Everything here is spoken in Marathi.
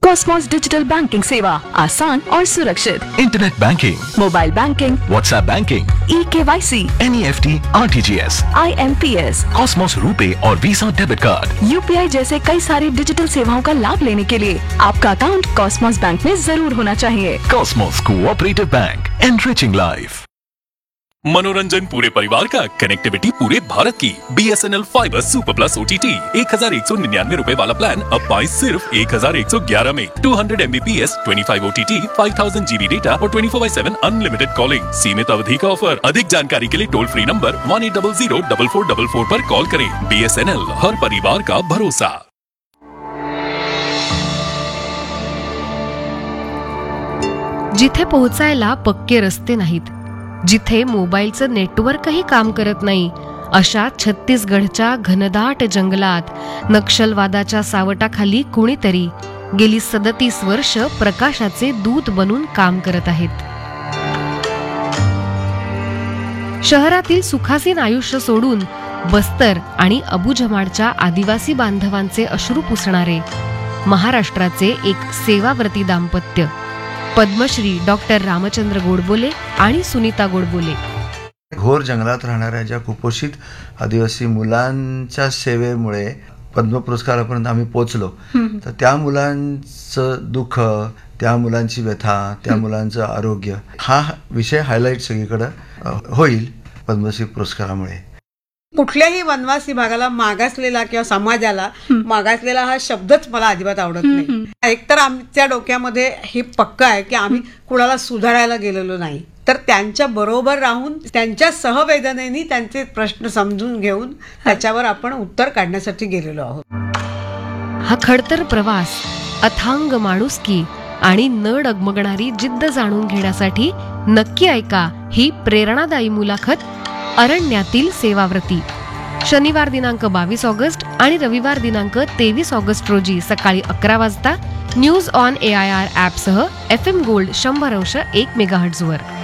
कॉस्मोस डिजिटल बैंकिंग सेवा आसान और सुरक्षित। Internet banking, mobile banking, WhatsApp banking, eKYC, NEFT, RTGS, IMPS, Cosmos रुपे और वीजा डेबिट कार्ड, UPI जैसे कई सारी डिजिटल सेवाओं का लाभ लेने के लिए आपका अकाउंट कॉस्मोस बैंक में जरूर होना चाहिए। Cosmos cooperative bank, enriching life. मनोरंजन पूरे परिवार का, कनेक्टिविटी पूरे भारत की। BSNL fibre super plus OTT 1199 रुपए वाला प्लान अब पाए सिर्फ 1111 में। 200 MBPS, 25 OTT, 5000 GB डेटा और 24/7 अनलिमिटेड कॉलिंग। सीमित अवधि का ऑफर। अधिक जानकारी के लिए टोल फ्री नंबर 1800 पर कॉल करें। BSNL, हर परिवार का भरोसा। जिथे पोहोचायला पक्के रस्ते नाहीत, जिथे मोबाईलचं नेटवर्कही काम करत नाही, अशा छत्तीसगडच्या घनदाट जंगलात नक्षलवादाच्या सावटाखाली कुणीतरी गेली 37 वर्ष प्रकाशाचे दूत बनून काम करत आहेत. शहरातील सुखासीन आयुष्य सोडून बस्तर आणि अबुझमाडच्या आदिवासी बांधवांचे अश्रू पुसणारे महाराष्ट्राचे एक सेवाव्रती दाम्पत्य, पद्मश्री डॉक्टर रामचंद्र गोडबोले आणि सुनीता गोडबोले. घोर जंगलात राहणाऱ्या ज्या कुपोषित आदिवासी मुलांच्या सेवेमुळे पद्म पुरस्कारापर्यंत आम्ही पोचलो. तर त्या मुलांचं दुःख, त्या मुलांची व्यथा, त्या मुलांचं आरोग्य, हा विषय हायलाईट सगळीकडे होईल पद्मश्री पुरस्कारामुळे. कुठल्याही वनवासी भागाला मागासलेला किंवा समाजाला मागासलेला हा शब्दच मला अजिबात आवडत नाही. एकतर आमच्या डोक्यामध्ये हे पक्क आहे की आम्ही कुणाला सुधारायला गेलेलो नाही, तर त्यांच्या बरोबर राहून त्यांच्या सहवेदनेने त्यांचे प्रश्न समजून घेऊन त्याच्यावर आपण उत्तर काढण्यासाठी गेलेलो आहोत. हा खडतर प्रवास, अथांग माणुसकी आणि न डगमगणारी जिद्द जाणून घेण्यासाठी नक्की ऐका ही प्रेरणादायी मुलाखत अरण्यातील सेवाव्रती. शनिवार दिनांक 22 ऑगस्ट आणि रविवार दिनांक 23 ऑगस्ट रोजी सकाळी 11 वाजता news on AIR ॲपसह FM gold 100.1 मेगाहर्ट्झवर.